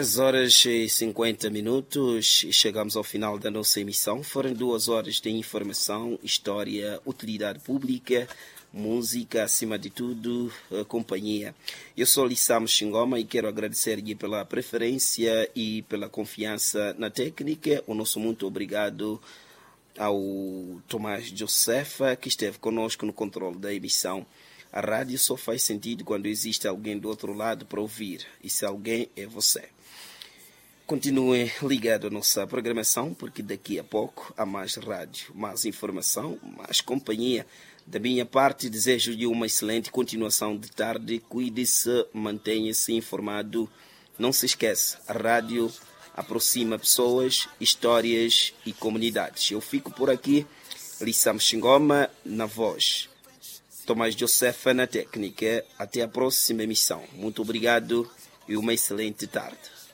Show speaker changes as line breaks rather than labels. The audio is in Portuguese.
13h50 e chegamos ao final da nossa emissão. Foram 2 horas de informação, história, utilidade pública, música, acima de tudo, companhia. Eu sou Lissamo Xingoma e quero agradecer-lhe pela preferência e pela confiança na técnica. O nosso muito obrigado ao Tomás Josefa, que esteve conosco no controle da emissão. A rádio só faz sentido quando existe alguém do outro lado para ouvir. E se alguém é você. Continue ligado à nossa programação, porque daqui a pouco há mais rádio, mais informação, mais companhia. Da minha parte, desejo-lhe uma excelente continuação de tarde. Cuide-se, mantenha-se informado. Não se esqueça, a rádio aproxima pessoas, histórias e comunidades. Eu fico por aqui, Lissamo Xingoma na voz, Tomás Josefa na técnica. Até a próxima emissão. Muito obrigado e uma excelente tarde.